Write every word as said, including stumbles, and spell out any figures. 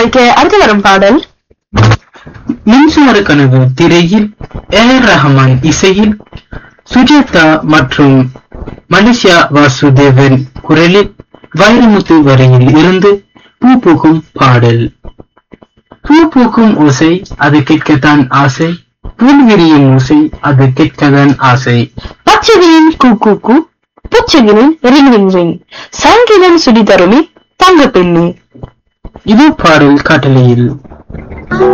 ஒலிக்க அடுத்து வரும் பாடல் மின்சுமர கனவு திரையில் ஏர் ரஹ்மான் இசையில் சுஜாதா மற்றும் மலேசியா வாசுதேவன் குரலில் வைரமுத்து வரையில் இருந்து பூ பூக்கும் பாடல். பூ பூக்கும் ஓசை அது கேட்கத்தான் ஆசை, புல் விரியும் ஓசை அது கேட்கத்தான் ஆசை. பச்சைகளின் கூ கூ கூ, புச்சைகளின் ரிங் ரிங் ரிங், சங்கிலன் சுடி தருமி தங்க பெண்ணு. இது பாடல் காட்டலையில்.